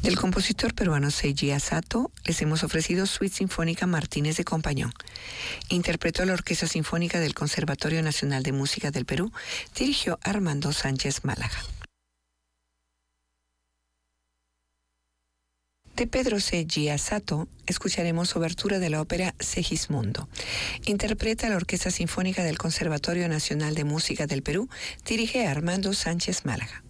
Del compositor peruano Seiji Asato les hemos ofrecido Suite Sinfónica Martínez de Compañón. Interpretó la Orquesta Sinfónica del Conservatorio Nacional de Música del Perú, dirigió Armando Sánchez Málaga. De Pedro Seiji Asato escucharemos obertura de la ópera Segismundo. Interpreta la Orquesta Sinfónica del Conservatorio Nacional de Música del Perú, dirige Armando Sánchez Málaga.